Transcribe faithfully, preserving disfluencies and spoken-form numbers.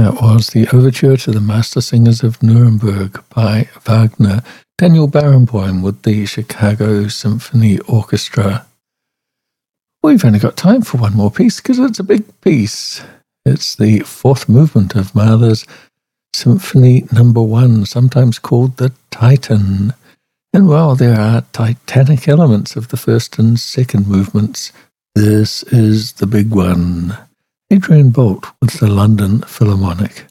That was the Overture to the Master Singers of Nuremberg by Wagner, Daniel Barenboim with the Chicago Symphony Orchestra. We've only got time for one more piece because it's a big piece. It's the fourth movement of Mahler's Symphony Number One, sometimes called the Titan. And while there are titanic elements of the first and second movements, this is the big one. Adrian Bolt with the London Philharmonic.